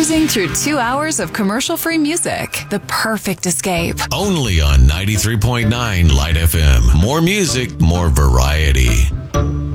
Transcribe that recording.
cruising through 2 hours of commercial-free music. The perfect escape. Only on 93.9 Light FM. More music, more variety.